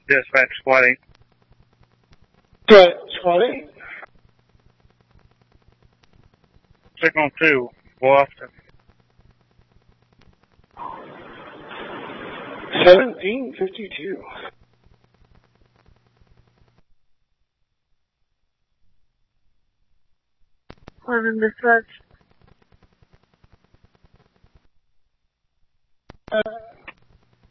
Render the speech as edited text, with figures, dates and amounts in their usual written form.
Dispatch Squad 8. Squad 8. Signal 2, Boston. 1752. London Dispatch.